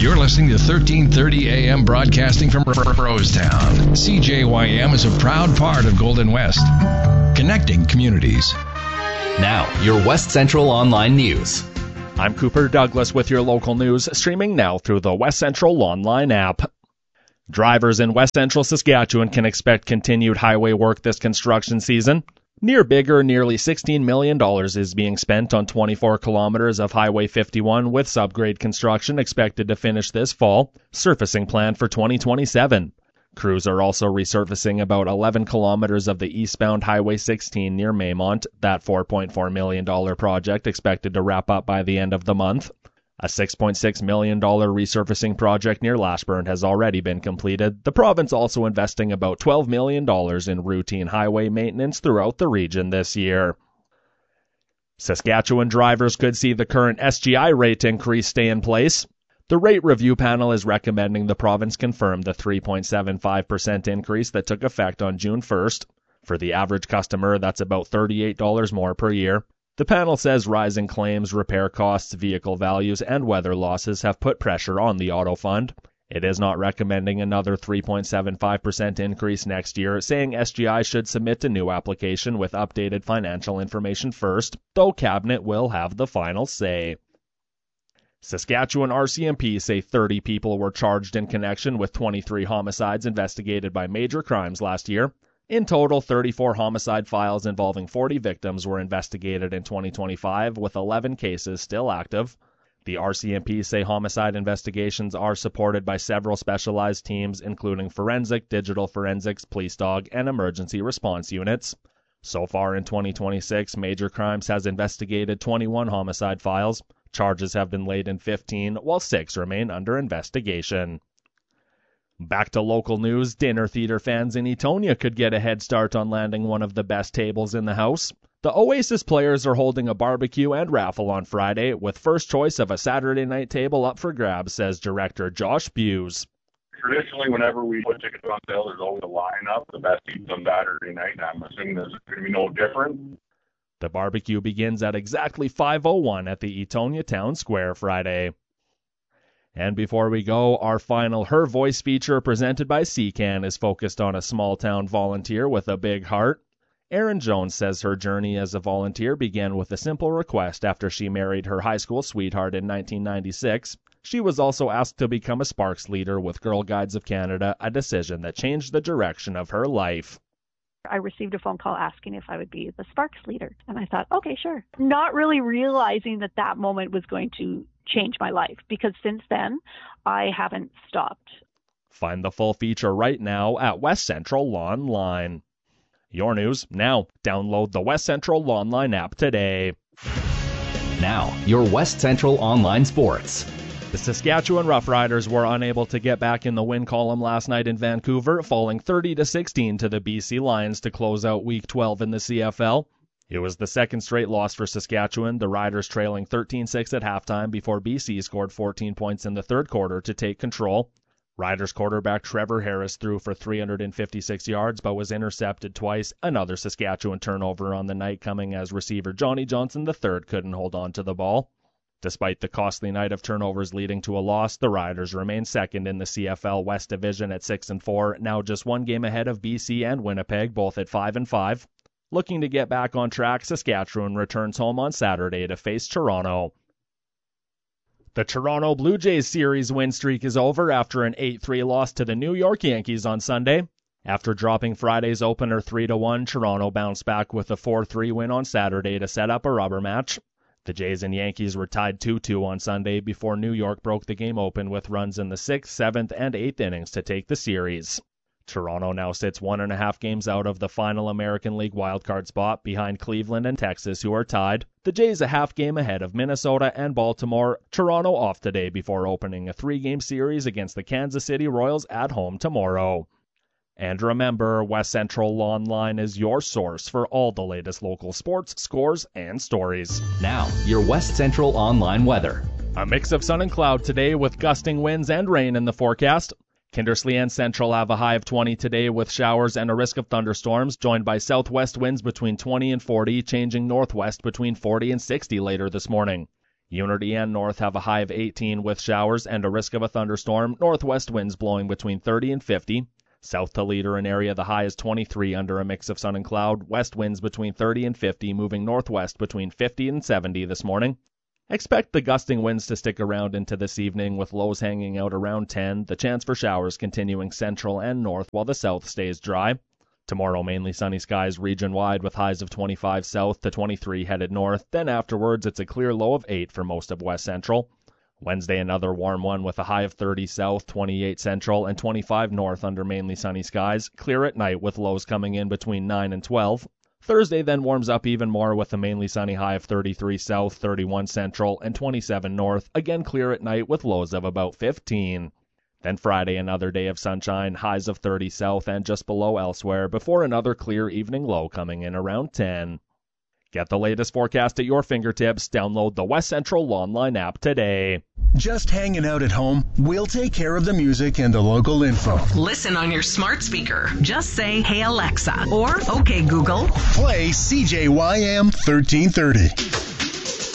You're listening to 1330 AM broadcasting from Rosetown. CJYM is a proud part of Golden West, connecting communities. Now, your West Central Online News. I'm Cooper Douglas with your local news, streaming now through the West Central Online app. Drivers in West Central Saskatchewan can expect continued highway work this construction season. Near Biggar, nearly $16 million is being spent on 24 kilometers of Highway 51, with subgrade construction expected to finish this fall, surfacing planned for 2027. Crews are also resurfacing about 11 kilometers of the eastbound Highway 16 near Maymont, that $4.4 million project expected to wrap up by the end of the month. A $6.6 million resurfacing project near Lashburn has already been completed. The province also investing about $12 million in routine highway maintenance throughout the region this year. Saskatchewan drivers could see the current SGI rate increase stay in place. The rate review panel is recommending the province confirm the 3.75% increase that took effect on June 1st. For the average customer, that's about $38 more per year. The panel says rising claims, repair costs, vehicle values, and weather losses have put pressure on the auto fund. It is not recommending another 3.75% increase next year, saying SGI should submit a new application with updated financial information first, though Cabinet will have the final say. Saskatchewan RCMP say 30 people were charged in connection with 23 homicides investigated by major crimes last year. In total, 34 homicide files involving 40 victims were investigated in 2025, with 11 cases still active. The RCMP say homicide investigations are supported by several specialized teams, including forensic, digital forensics, police dog, and emergency response units. So far in 2026, Major Crimes has investigated 21 homicide files. Charges have been laid in 15, while 6 remain under investigation. Back to local news, dinner theater fans in Etonia could get a head start on landing one of the best tables in the house. The Oasis players are holding a barbecue and raffle on Friday, with first choice of a Saturday night table up for grabs, says director Josh Buse. Traditionally, whenever we put tickets on sale, there's always a lineup. The best seats on Saturday night, and I'm assuming there's going to be no different. The barbecue begins at exactly 5:01 at the Etonia Town Square Friday. And before we go, our final Her Voice feature presented by CCAN is focused on a small-town volunteer with a big heart. Erin Jones says her journey as a volunteer began with a simple request after she married her high school sweetheart in 1996. She was also asked to become a Sparks leader with Girl Guides of Canada, a decision that changed the direction of her life. I received a phone call asking if I would be the Sparks leader. And I thought, okay, sure. Not really realizing that that moment was going to change my life, because since then, I haven't stopped. Find the full feature right now at West Central Online. Your news now. Download the West Central Online app today. Now, your West Central Online Sports. The Saskatchewan Roughriders were unable to get back in the win column last night in Vancouver, falling 30-16 to the BC Lions to close out Week 12 in the CFL. It was the second straight loss for Saskatchewan, the Riders trailing 13-6 at halftime before BC scored 14 points in the third quarter to take control. Riders quarterback Trevor Harris threw for 356 yards but was intercepted twice, another Saskatchewan turnover on the night coming as receiver Johnny Johnson III couldn't hold on to the ball. Despite the costly night of turnovers leading to a loss, the Riders remain second in the CFL West Division at 6-4, now just one game ahead of BC and Winnipeg, both at 5-5. Looking to get back on track, Saskatchewan returns home on Saturday to face Toronto. The Toronto Blue Jays series win streak is over after an 8-3 loss to the New York Yankees on Sunday. After dropping Friday's opener 3-1, Toronto bounced back with a 4-3 win on Saturday to set up a rubber match. The Jays and Yankees were tied 2-2 on Sunday before New York broke the game open with runs in the 6th, 7th, and 8th innings to take the series. Toronto now sits 1.5 games out of the final American League wildcard spot behind Cleveland and Texas, who are tied. The Jays a half game ahead of Minnesota and Baltimore. Toronto off today before opening a 3-game series against the Kansas City Royals at home tomorrow. And remember, West Central Online is your source for all the latest local sports, scores, and stories. Now, your West Central Online weather. A mix of sun and cloud today with gusting winds and rain in the forecast. Kindersley and Central have a high of 20 today with showers and a risk of thunderstorms, joined by southwest winds between 20 and 40, changing northwest between 40 and 60 later this morning. Unity and North have a high of 18 with showers and a risk of a thunderstorm. Northwest winds blowing between 30 and 50. South to Leader and area, the high is 23 under a mix of sun and cloud. West winds between 30 and 50, moving northwest between 50 and 70 this morning. Expect the gusting winds to stick around into this evening with lows hanging out around 10. The chance for showers continuing central and north while the south stays dry. Tomorrow, mainly sunny skies region-wide with highs of 25 south to 23 headed north. Then afterwards, it's a clear low of 8 for most of west central. Wednesday, another warm one with a high of 30 south, 28 central, and 25 north under mainly sunny skies. Clear at night with lows coming in between 9 and 12. Thursday then warms up even more with a mainly sunny high of 33 south, 31 central, and 27 north. Again clear at night with lows of about 15. Then Friday, another day of sunshine, highs of 30 south and just below elsewhere, before another clear evening low coming in around 10. Get the latest forecast at your fingertips. Download the West Central Online app today. Just hanging out at home? We'll take care of the music and the local info. Listen on your smart speaker. Just say, "Hey Alexa," or "Okay Google." Play CJYM 1330.